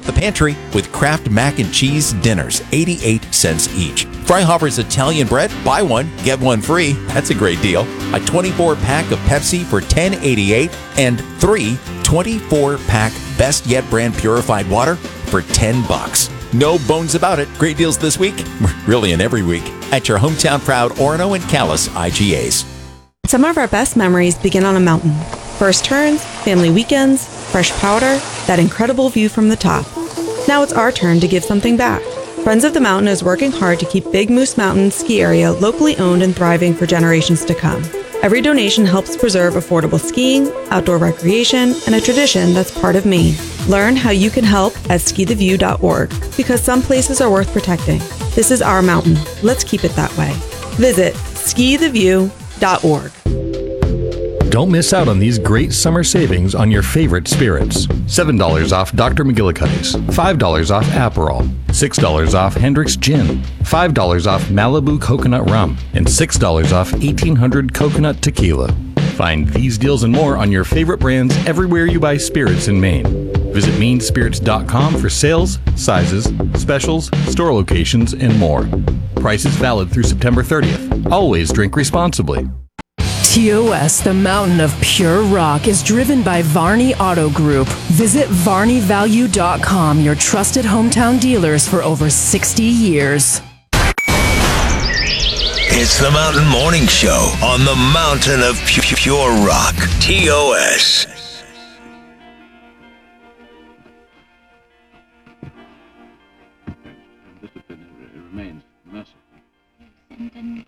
The Pantry with Kraft Mac and Cheese dinners, 88 cents each. Freihofer's Italian bread, buy one, get one free. That's a great deal. A 24-pack of Pepsi for $10.88 and 3 24-pack Best Yet brand purified water for $10. No bones about it. Great deals this week, really in every week, at your hometown proud Orono and Calais IGAs. Some of our best memories begin on a mountain. First turns, family weekends, fresh powder, that incredible view from the top. Now it's our turn to give something back. Friends of the Mountain is working hard to keep Big Moose Mountain ski area locally owned and thriving for generations to come. Every donation helps preserve affordable skiing, outdoor recreation, and a tradition that's part of Maine. Learn how you can help at skitheview.org, because some places are worth protecting. This is our mountain. Let's keep it that way. Visit skitheview.org. Don't miss out on these great summer savings on your favorite spirits. $7 off Dr. McGillicuddy's, $5 off Aperol, $6 off Hendrick's Gin, $5 off Malibu Coconut Rum, and $6 off 1800 Coconut Tequila. Find these deals and more on your favorite brands everywhere you buy spirits in Maine. Visit mainspirits.com for sales, sizes, specials, store locations, and more. Prices valid through September 30th. Always drink responsibly. TOS, the mountain of pure rock, is driven by Varney Auto Group. Visit VarneyValue.com, your trusted hometown dealers for over 60 years. It's the Mountain Morning Show on the mountain of pure rock. TOS. Discipline remains massive.